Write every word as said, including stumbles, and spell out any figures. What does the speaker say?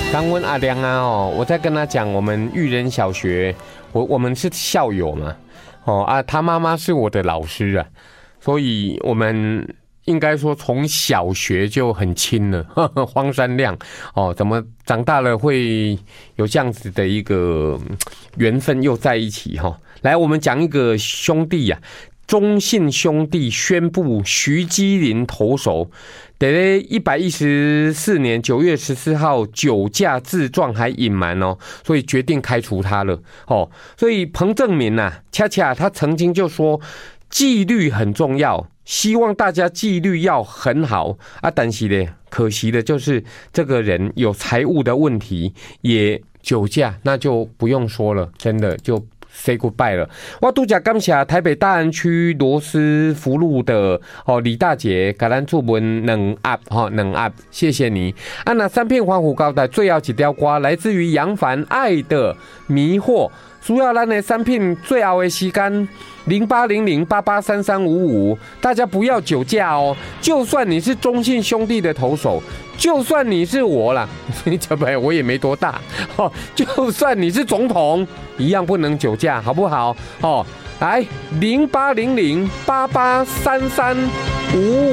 刚问阿良啊，哦，我在跟他讲，我们育人小学，我我们是校友嘛，哦啊，他妈妈是我的老师啊，所以我们应该说从小学就很亲了。呵呵，荒山亮哦，怎么长大了会有这样子的一个缘分又在一起哈？来，我们讲一个兄弟呀、啊。中信兄弟宣布徐基林投手，在一百一十四年九月十四号酒驾自撞还隐瞒哦，所以决定开除他了哦。所以彭政闵呐、啊，恰恰他曾经就说纪律很重要，希望大家纪律要很好啊。但是呢，可惜的就是这个人有财务的问题，也酒驾，那就不用说了，真的就。say goodbye 了，我拄则感谢台北大安区罗斯福路的哦李大姐，给咱注文两盒哈两盒，谢谢你。啊，那三片环湖高台最后一条歌来自于杨凡《爱的迷惑》，需要咱的三片最后的时间零八零零八八三三五五，大家不要酒驾哦，就算你是中信兄弟的投手。就算你是我啦，你怎么我也没多大哦。就算你是总统，一样不能酒驾，好不好？哦，来零八零零八八三三五。